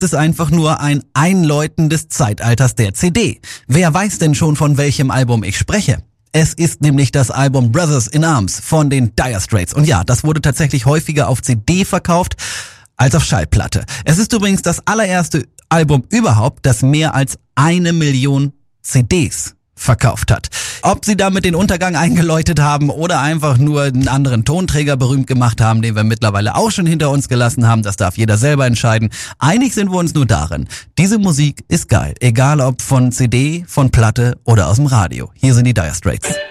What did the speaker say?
ist einfach nur ein Einläuten des Zeitalters der CD. Wer weiß denn schon, von welchem Album ich spreche? Es ist nämlich das Album Brothers in Arms von den Dire Straits. Und ja, das wurde tatsächlich häufiger auf CD verkauft als auf Schallplatte. Es ist übrigens das allererste Album überhaupt, das mehr als 1 Million CDs verkauft hat. Ob sie damit den Untergang eingeläutet haben oder einfach nur einen anderen Tonträger berühmt gemacht haben, den wir mittlerweile auch schon hinter uns gelassen haben, das darf jeder selber entscheiden. Einig sind wir uns nur darin, diese Musik ist geil, egal ob von CD, von Platte oder aus dem Radio. Hier sind die Dire Straits.